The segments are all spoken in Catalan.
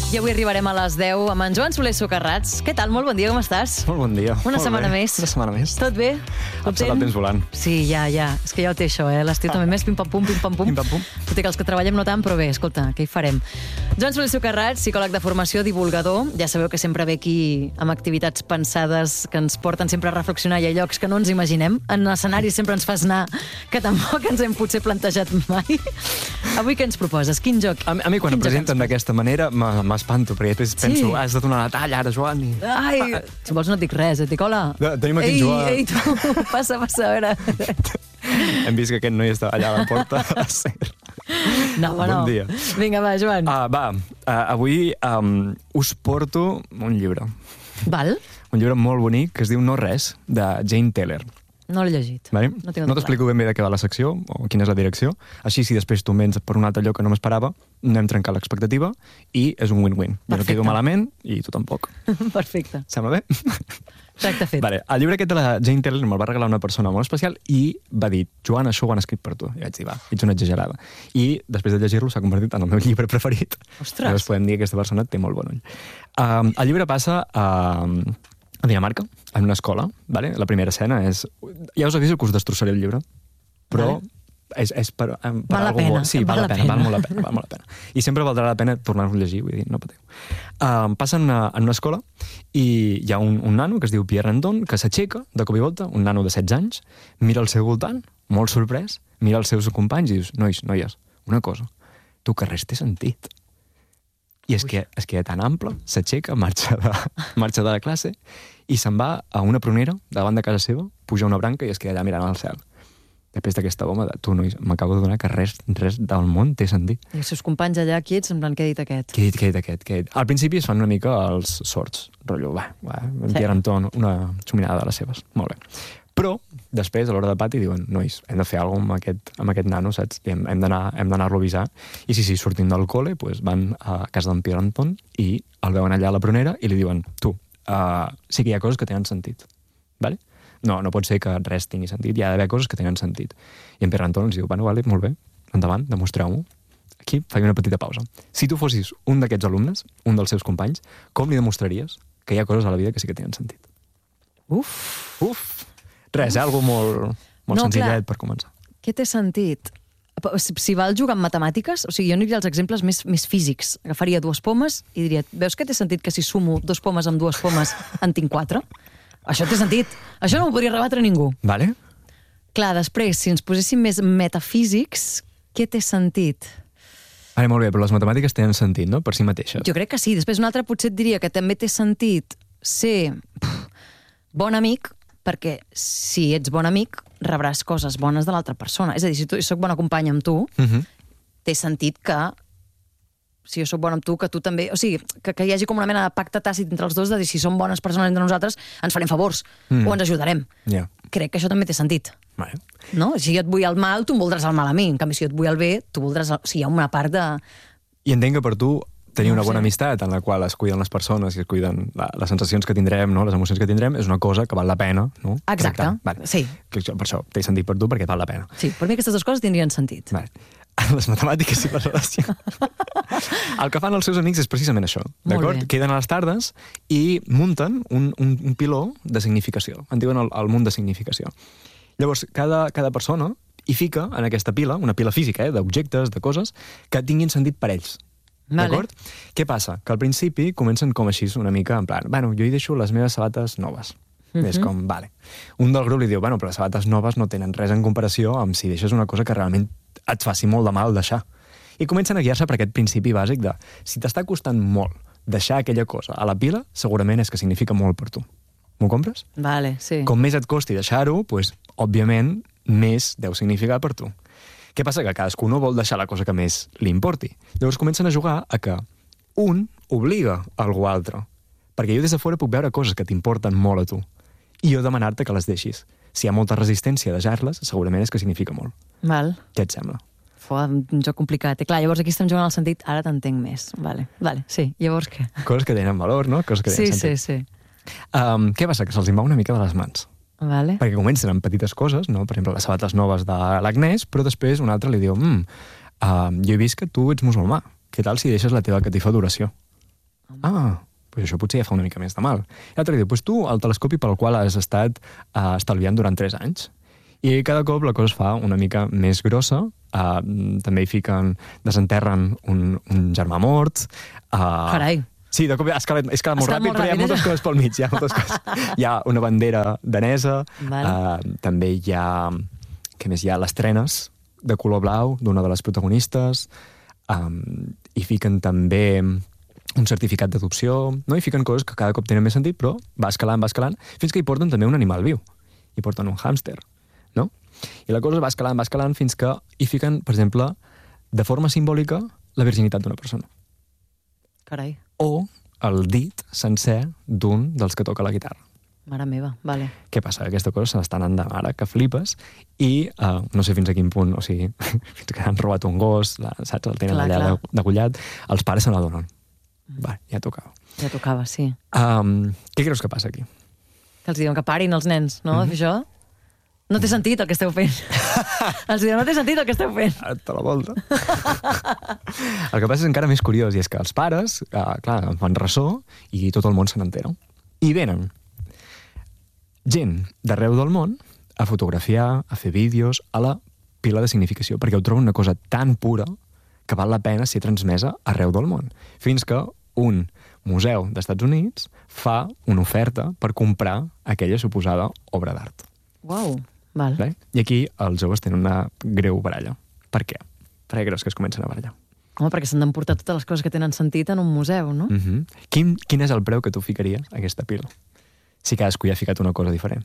I avui arribarem a les 10 amb en Joan Soler Socarrats. Què tal? Molt bon dia, com estàs? Molt bon dia. Una setmana més. Una setmana més. Tot bé? Em sembla el temps volant. Sí, ja. És que ja ho té això, l'estiu també més pim-pam-pum, pim-pam-pum. Pim-pam-pum. Tot i que els que treballem no tant, però bé, escolta, què hi farem? Joan Soler Socarrats, psicòleg de formació, divulgador. Ja sabeu que sempre ve aquí amb activitats pensades que ens porten sempre a reflexionar i a llocs que no ens imaginem. En escenaris sempre ens fas anar que tampoc ens hem potser plantejat mai. Avui què ens proposes? Quin joc? A mi quan em presenten d'aquesta manera m'espanto, perquè després penso, has de donar la talla ara, Joan. Ai, si vols no et dic res, et dic hola. Tenim aquí en Joan. Ei, tu, passa, a veure. Hem vist que aquest noi està allà a la porta. No. Bon dia. Vinga, va, Joan. Avui us porto un llibre. Val? Un llibre molt bonic que es diu No res, de Jane Teller. No l'he llegit. Vale? No t'explico ben bé de què va la secció o quina és la direcció. Així, si després tu em vens per un altre lloc que no m'esperava, no hem trencat l'expectativa i és un win-win. Jo no quedo malament i tu tampoc. Perfecte. Sembla bé? Tracte fet. Vale. El llibre aquest de la Jane Teller me'l va regalar una persona molt especial i va dir, Joan, això ho han escrit per tu. I vaig dir, va, ets una exagerada. I després de llegir-lo s'ha convertit en el meu llibre preferit. Ostres! Llavors podem dir que aquesta persona té molt bon ull. El llibre passa a Dinamarca, en una escola, vale? La primera escena és... Ja us aviso que us destrossaré el llibre, però és per val la algú pena. Sí, val la pena, val molt la pena. I sempre valdrà la pena tornar-ho a llegir, vull dir, no pateu. Passa en una escola i hi ha un nano que es diu Pierre Anton, que s'aixeca de cop i volta, un nano de 16 anys, mira al seu voltant, molt sorprès, mira els seus companys i dius, noies, una cosa, tu que res té sentit. I es queda tan ample, s'aixeca, marxa de la classe i se'n va a una prunera davant de casa seva, puja una branca i es queda allà mirant al cel. Després d'aquesta bomba de tu, nois, m'acabo de donar que res del món té sentit. I els seus companys allà quiets, en plan, què ha dit aquest? Què ha dit aquest? Al principi es fan una mica els sords, rotllo, en Pierre Anton, una xuminada de les seves. Molt bé. Però, després, a l'hora de pati, diuen, nois, hem de fer alguna cosa amb aquest nano, saps? Hem d'anar-lo a avisar. I sí, sortint del col·le, pues, van a casa d'en Pierre Anton i el veuen allà a la prunera i li diuen, tu, sí que hi ha coses que tenen sentit, vale? No pot ser que res tingui sentit, hi ha d'haver coses que tenen sentit. I en Pierre Anton ens diu, bueno, vale, molt bé, endavant, demostreu-m'ho. Aquí faig una petita pausa. Si tu fossis un d'aquests alumnes, un dels seus companys, com li demostraries que hi ha coses a la vida que sí que tenen sentit? Uf! Res, algo molt senzillet per començar. Què té sentit? Si val jugar amb matemàtiques, o sigui, jo aniria als exemples més físics. Agafaria 2 pomes i diria, veus que té sentit que si sumo 2 pomes amb 2 pomes en tinc 4? Això té sentit. Això no m'ho podria rebatre ningú. Vale. Clar, després, si ens poséssim més metafísics, què té sentit? Vale, molt bé, però les matemàtiques tenen sentit, no?, per si mateixes. Jo crec que sí. Després un altre potser et diria que també té sentit ser bon amic, perquè si ets bon amic rebràs coses bones de l'altra persona. És a dir, si jo soc bona companya amb tu, té sentit que si jo soc bona amb tu, que tu també... O sigui, que hi hagi com una mena de pacte tàcit entre els dos de dir si som bones persones entre nosaltres, ens farem favors o ens ajudarem. Crec que això també té sentit. No? Si jo et vull el mal, tu em voldràs el mal a mi. En canvi, si jo et vull el bé, tu voldràs... O sigui, hi ha una part de... I entenc que per tu tenir una bona amistat en la qual es cuiden les persones i es cuiden les sensacions que tindrem, no? Les emocions que tindrem, és una cosa que val la pena, no? Exacte, sí. Per això té sentit per tu, perquè val la pena. Sí, per mi aquestes dues coses tindrien sentit. Les matemàtiques i la relació. El que fan els seus amics és precisament això, d'acord? Queden a les tardes i munten un piló de significació. En diuen el munt de significació. Llavors, cada persona hi fica en aquesta pila, una pila física, d'objectes, de coses, que tinguin sentit per ells. D'acord? Què passa? Que al principi comencen com així, una mica en plan, bueno, jo hi deixo les meves sabates noves. És com, vale. Un del grup li diu, bueno, però les sabates noves no tenen res en comparació amb si deixes una cosa que realment et faci molt de mal deixar. I comencen a guiar-se per aquest principi bàsic de, si t'està costant molt deixar aquella cosa a la pila, segurament és que significa molt per tu. M'ho compres? Vale, sí. Com més et costi deixar-ho, doncs, òbviament, més deu significar per tu. Què passa? Que cadascú no vol deixar la cosa que més li importi. Llavors comencen a jugar a que un obliga algú altre. Perquè jo des de fora puc veure coses que t'importen molt a tu. I jo demanar-te que les deixis. Si hi ha molta resistència a deixar-les, segurament és que significa molt. Val. Què et sembla? Un joc complicat. Clar, llavors aquí estem jugant al sentit, ara t'entenc més. Vale, sí. Llavors què? Coses que tenen valor, no? Coses que tenen sentit. Sí. Què passa? Que se'ls va una mica de les mans. Vale. Perquè comencen amb petites coses, no? Per exemple, les sabates noves de l'Agnès, però després un altre li diu jo he vist que tu ets musulmà. Què tal si deixes la teva catifa d'oració? Pues això potser ja fa una mica més de mal. I l'altre diu, pues tu, el telescopi pel qual has estat estalviant durant 3 anys. I cada cop la cosa es fa una mica més grossa. També hi fiquen, desenterren un germà mort. Carai. Sí, de cop ha escalat molt ràpid, però hi ha moltes coses pel mig. Hi ha una bandera danesa, també hi ha... Què més? Hi ha les trenes de color blau d'una de les protagonistes, hi fiquen també un certificat d'adopció, no? Hi fiquen coses que cada cop tenen més sentit, però va escalant, fins que hi porten també un animal viu. Hi porten un hàmster, no? I la cosa va escalant fins que hi fiquen, per exemple, de forma simbòlica, la virginitat d'una persona. Carai. O el dit sencer d'un dels que toca la guitarra. Mare meva, vale. Què passa? Aquesta cosa se n'estan endavant ara, que flipes, i no sé fins a quin punt, o sigui, fins que han robat un gos, saps? El tenen allà degullat, els pares se n'adonen. Va, ja tocava. Ja tocava, sí. Què creus que passa aquí? Que els diuen que parin els nens, no? De fer això? No té sentit el que esteu fent. Els diuen, no té sentit el que esteu fent. Te la volta. El que passa és encara més curiós, i és que els pares, clar, fan ressò i tot el món se n'entera. I venen gent d'arreu del món a fotografiar, a fer vídeos, a la pila de significació, perquè ho troben una cosa tan pura que val la pena ser transmesa arreu del món. Fins que un museu d'Estats Units fa una oferta per comprar aquella suposada obra d'art. Uau, val. I aquí els joves tenen una greu baralla. Per què? Per què creus que es comencen a barallar? Home, perquè s'han d'emportar totes les coses que tenen sentit en un museu, no? Quin és el preu que tu ficaries a aquesta pila? Si cadascú hi ha ficat una cosa diferent.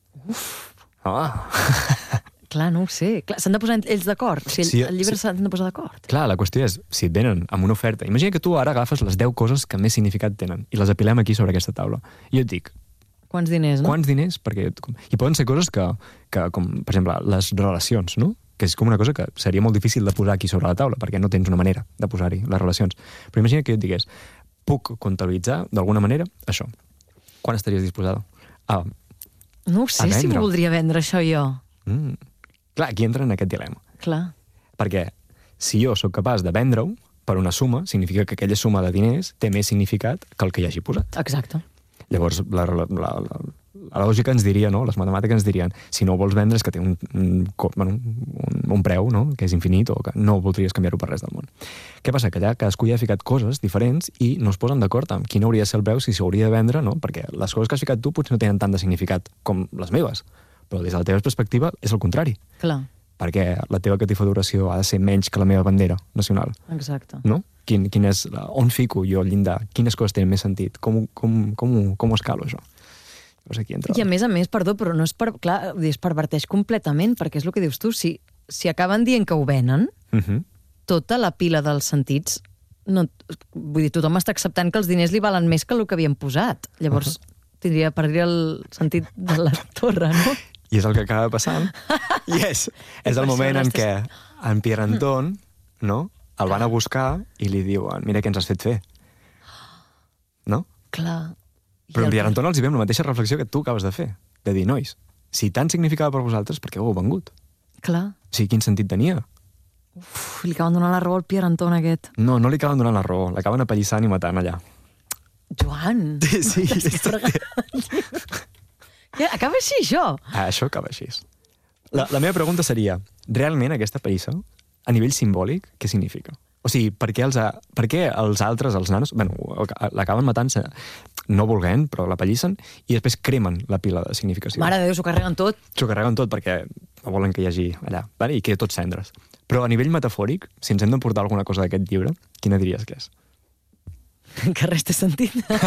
Clar, no ho sé. Clar, s'han de posar ells d'acord. O sigui, el llibre s'han de posar d'acord. Clar, la qüestió és, si et venen amb una oferta, imagina que tu ara agafes les 10 coses que més significat tenen i les apilem aquí sobre aquesta taula. I jo et dic... Quants diners, no? Quants diners? Perquè... I poden ser coses que com, per exemple, les relacions, no? Que és com una cosa que seria molt difícil de posar aquí sobre la taula, perquè no tens una manera de posar-hi les relacions. Però imagina que jo et digués, puc comptabilitzar d'alguna manera això. Quan estaries disposada? No ho sé si m'ho voldria vendre, això, jo. Clar, aquí entra en aquest dilema. Clar. Perquè si jo sóc capaç de vendre-ho per una suma, significa que aquella suma de diners té més significat que el que hi hagi posat. Exacte. Llavors, la lògica ens diria, no? Les matemàtiques ens dirien, si no ho vols vendre és que té un preu, no? Que és infinit o que no voldries canviar-ho per res del món. Què passa? Que allà cadascú hi ha ficat coses diferents i no es posen d'acord amb quin hauria de ser el preu, si s'hauria de vendre, no? Perquè les coses que has ficat tu potser no tenen tant de significat com les meves, però des de la teva perspectiva és el contrari. Clar. Perquè la teva catifa d'oració ha de ser menys que la meva bandera nacional. Exacte. No? Quin és, on fico jo al llindar? Quines coses tenen més sentit? Com ho escalo, això? Llavors aquí entra... I a més, perdó, però no és per... Clar, es perverteix completament, perquè és el que dius tu, si acaben dient que ho venen, tota la pila dels sentits, no, vull dir, tothom està acceptant que els diners li valen més que el que havien posat. Llavors, perdria el sentit de la torre, no? I és el que acaba passant. I és el moment en què en Pierre Anton, no?, el van a buscar i li diuen, mira què ens has fet fer. No? Clar. Però en Pierre Anton els hi vem la mateixa reflexió que tu acabes de fer. De dir, nois, si tant significava per vosaltres, per què ho heu vengut? Clar. O sigui, quin sentit tenia? Li acaben donant la raó al Pierre Anton aquest. No li acaben donant la raó. L'acaben apallissant i matant allà. Joan! Sí. Acaba així, això? Això acaba així. La meva pregunta seria, realment aquesta pallissa, a nivell simbòlic, què significa? O sigui, per què els altres, els nanos, l'acaben matant no volent, però la pallissen, i després cremen la pila de significació. Mare de Déu, s'ho carreguen tot. S'ho carreguen tot perquè no volen que hi hagi allà, i queda tot cendres. Però a nivell metafòric, si ens hem d'emportar alguna cosa d'aquest llibre, quina diries que és? Que res té sentit.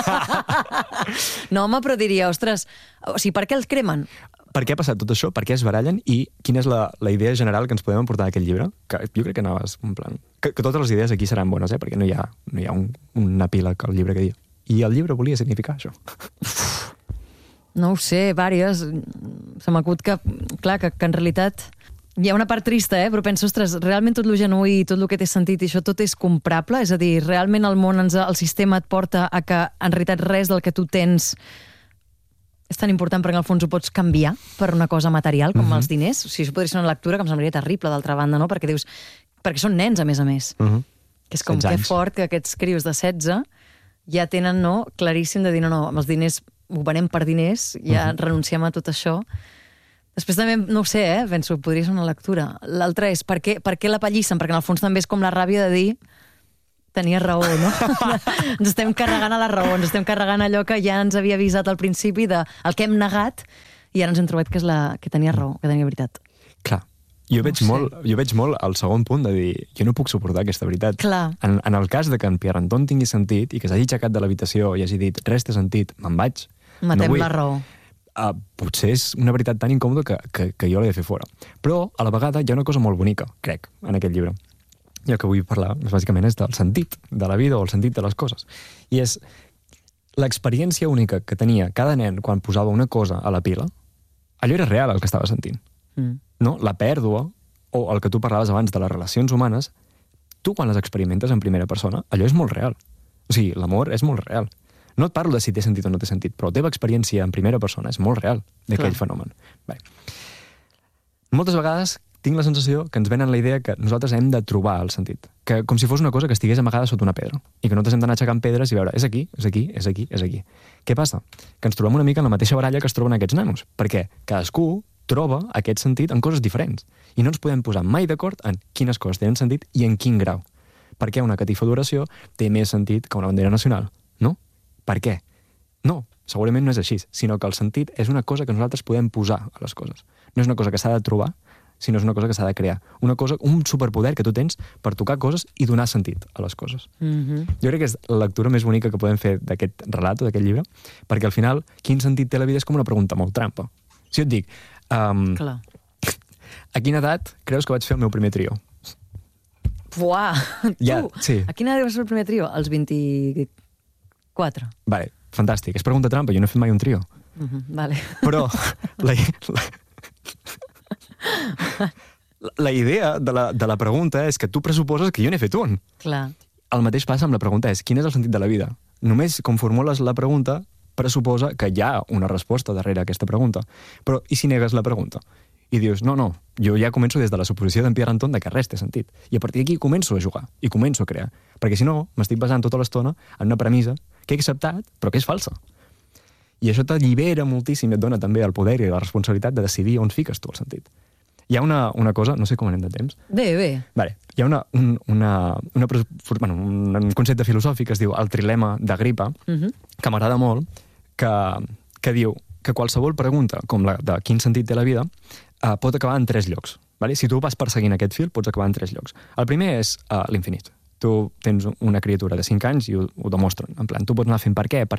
No, home, però diria, ostres, o sigui, per què els cremen? Per què ha passat tot això? Per què es barallen? I quina és la idea general que ens podem emportar d'aquest llibre? Que jo crec que anaves un plan... Que totes les idees aquí seran bones, perquè no hi ha una pila que el llibre que dia. I el llibre volia significar això. No ho sé, vàries. Se m'acut que, clar, que en realitat hi ha una part trista, però penso, ostres, realment tot lo genuí, tot el que té sentit, i això tot és comprable? És a dir, realment el món, el sistema et porta a que en realitat res del que tu tens és tan important perquè en el fons ho pots canviar per una cosa material, com els diners. O sigui, això podria ser una lectura que em semblaria terrible, d'altra banda, no? Perquè dius... Perquè són nens, a més. Que és com que fort que aquests crios de 16 ja tenen, no, claríssim de dir, no, amb els diners ho venem per diners, ja renunciem a tot això. Després també, no ho sé, penso, podria ser una lectura. L'altra és, per què la pallissen? Perquè en el fons també és com la ràbia de dir tenia raó, no? Ens estem carregant a la raó, ens estem carregant allò que ja ens havia avisat al principi del que hem negat i ara ens hem trobat que tenia raó, que tenia veritat. Clar. Jo veig molt el segon punt de dir jo no puc suportar aquesta veritat. Clar. En el cas de que en Pierre Anton tingui sentit i que s'hagi aixecat de l'habitació i hagi dit res té sentit, me'n vaig. Matem la raó. Potser és una veritat tan incòmoda que jo l'he de fer fora. Però, a la vegada, hi ha una cosa molt bonica, crec, en aquest llibre. I el que vull parlar, bàsicament, és del sentit de la vida o el sentit de les coses. I és l'experiència única que tenia cada nen quan posava una cosa a la pila, allò era real el que estava sentint. No? La pèrdua, o el que tu parlaves abans de les relacions humanes, tu quan les experimentes en primera persona, allò és molt real. O sigui, l'amor és molt real. No et parlo de si té sentit o no té sentit, però la teva experiència en primera persona és molt real d'aquell fenomen. Bé. Moltes vegades tinc la sensació que ens venen la idea que nosaltres hem de trobar el sentit. Que com si fos una cosa que estigués amagada sota una pedra. I que nosaltres hem d'anar aixecant pedres i veure, és aquí, és aquí, és aquí, és aquí. Què passa? Que ens trobem una mica en la mateixa baralla que es troben aquests nanos. Perquè cadascú troba aquest sentit en coses diferents. I no ens podem posar mai d'acord en quines coses tenen sentit i en quin grau. Per què una catifa d'oració té més sentit que una bandera nacional? No? Per què? No, segurament no és així, sinó que el sentit és una cosa que nosaltres podem posar a les coses. No és una cosa que s'ha de trobar, sinó és una cosa que s'ha de crear. Una cosa, un superpoder que tu tens per tocar coses i donar sentit a les coses. Jo crec que és la lectura més bonica que podem fer d'aquest relat o d'aquest llibre, perquè al final, quin sentit té la vida és com una pregunta molt trampa. Si jo et dic, Clar. a quina edat creus que vaig fer el meu primer trio? Fuà! Ja, Tu! sí. A quina edat vas fer el primer trio? Als 24. Vale, fantàstic. És pregunta trampa, jo no he fet mai un trio. Vale. Però la idea de la pregunta és que tu pressuposes que jo n'he fet un. Clar. El mateix passa amb la pregunta és, quin és el sentit de la vida? Només com formules la pregunta pressuposa que hi ha una resposta darrere aquesta pregunta. Però i si negues la pregunta? I dius, no, jo ja començo des de la suposició d'en Pierre Anton de que res té sentit. I a partir d'aquí començo a jugar i començo a crear. Perquè si no, m'estic basant tota l'estona en una premissa que he acceptat, però que és falsa. I això t'allibera moltíssim i et dona també el poder i la responsabilitat de decidir on fiques tu el sentit. Hi ha una cosa, no sé com anem de temps. Bé. Vale. Hi ha un concepte filosòfic que es diu el trilema d'Agripa, que m'agrada molt, que diu que qualsevol pregunta, com la de quin sentit té la vida, pot acabar en 3 llocs. Vale? Si tu vas perseguint aquest fil, pots acabar en 3 llocs. El primer és l'infinit. Tu tens una criatura de 5 anys i ho demostren. En plan, tu pots anar fent per què?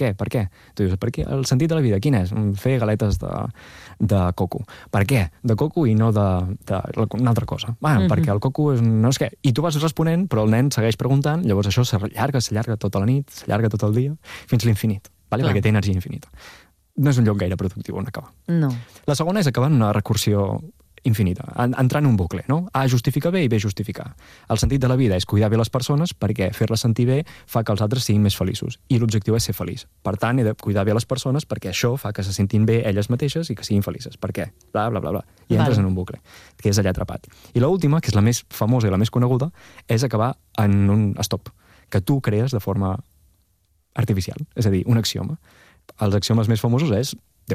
Tu dius, per què? El sentit de la vida, quin és? Fer galetes de coco. Per què? De coco i no d'una altra cosa. Perquè el coco és no sé què. I tu vas responent, però el nen segueix preguntant, llavors això s'allarga tota la nit, s'allarga tot el dia, fins l'infinit. Vale? Perquè té energia infinita. No és un lloc gaire productiu on acabar. No. La segona és acabar en una recursió infinita, entrar en un bucle, no? A justificar bé i B justificar. El sentit de la vida és cuidar bé les persones perquè fer-les sentir bé fa que els altres siguin més feliços. I l'objectiu és ser feliç. Per tant, he de cuidar bé les persones perquè això fa que se sentin bé elles mateixes i que siguin felices. Per què? Bla, bla, bla, bla. I entres en un bucle, que és allà atrapat. I l'última, que és la més famosa i la més coneguda, és acabar en un stop, que tu crees de forma artificial. És a dir, un axioma. Els axiomes més famosos és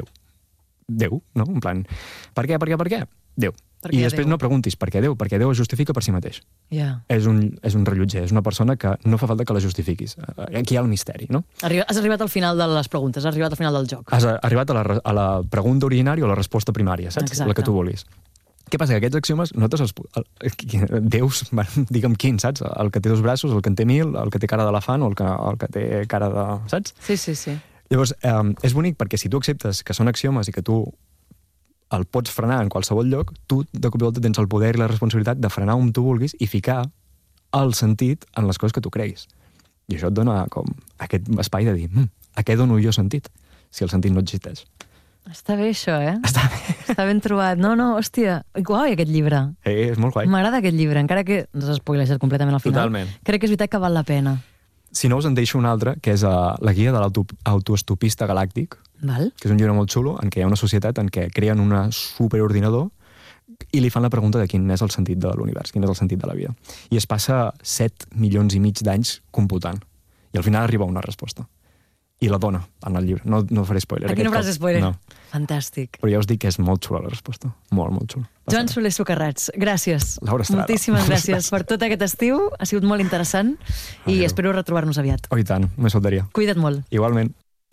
Déu, no? En plan, per què? Déu. I després no preguntis per què Déu, perquè Déu es justifica per si mateix. És un rellotger, és una persona que no fa falta que la justifiquis. Aquí hi ha el misteri, no? Has arribat al final de les preguntes, has arribat al final del joc. Has arribat a la pregunta originària o a la resposta primària, saps? Exacte. La que tu volis. Què passa? Que aquests axiomes, nosaltres Déus, digue'm quin, saps? El que té 2 braços, el que en té 1000, el que té cara d'elefant o el que té cara de... Saps? Sí. Llavors, és bonic perquè si tu acceptes que són axiomes i que tu el pots frenar en qualsevol lloc, tu de cop i volta tens el poder i la responsabilitat de frenar on tu vulguis i ficar el sentit en les coses que tu creguis. I això et dona com aquest espai de dir, a què dono jo sentit, si el sentit no existeix? Està bé això, Està bé. Està ben trobat. No, hòstia, guai aquest llibre. És molt guai. M'agrada aquest llibre, encara que no s'ha spoilejat completament al final. Totalment. Crec que és veritat que val la pena. Si no, us en deixo un altre, que és la guia de l'autoestopista galàctic, Val? que és un llibre molt xulo, en què hi ha una societat en què creen un superordinador i li fan la pregunta de quin és el sentit de l'univers, quin és el sentit de la vida. I es passa 7 milions i mig d'anys computant. I al final arriba una resposta. I la dona en el llibre. No faré spoiler. Aquí no faràs spoiler. No. Fantàstic. Però ja us dic que és molt xula la resposta. Molt, molt xula. Joan Soler Socarrats, gràcies. Laura Estrada. Moltíssimes gràcies per tot aquest estiu. Ha sigut molt interessant i espero retrobar-nos aviat. Oh, i tant. Només faltaria. Cuida't molt. Igualment.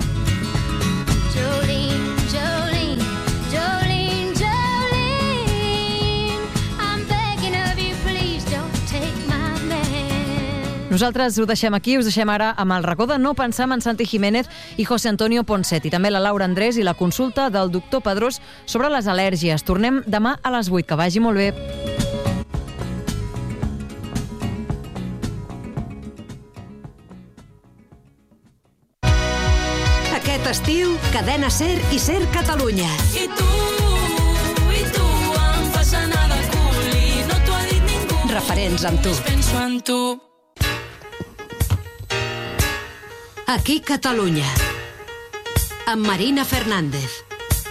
Nosaltres ho deixem aquí, us deixem ara amb el racó de No pensar en Santi Jiménez i José Antonio Ponset, i també la Laura Andrés i la consulta del doctor Pedrós sobre les al·lèrgies. Tornem demà a les 8. Que vagi molt bé. Aquest estiu, Cadena Ser i Ser Catalunya. I tu em fas anar de cul i no t'ho ha dit ningú. Referents amb tu. Penso en tu. Aquí Catalunya. Amb Marina Fernández.